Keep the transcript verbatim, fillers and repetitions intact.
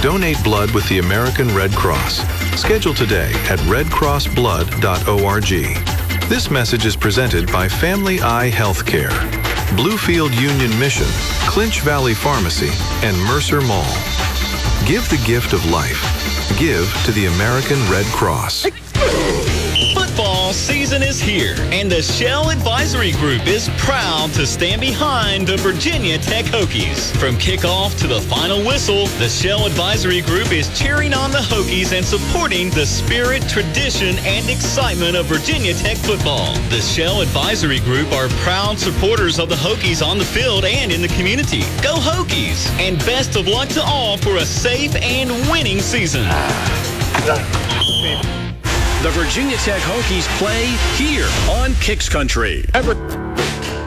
Donate blood with the American Red Cross. Schedule today at red cross blood dot org. This message is presented by Family Eye Healthcare, Bluefield Union Mission, Clinch Valley Pharmacy, and Mercer Mall. Give the gift of life. Give to the American Red Cross. Football season is here, and the Shell Advisory Group is proud to stand behind the Virginia Tech Hokies. From kickoff to the final whistle, the Shell Advisory Group is cheering on the Hokies and supporting the spirit, tradition, and excitement of Virginia Tech football. The Shell Advisory Group are proud supporters of the Hokies on the field and in the community. Go Hokies, and best of luck to all for a safe and winning season. The Virginia Tech Hokies play here on Kicks Country. Ever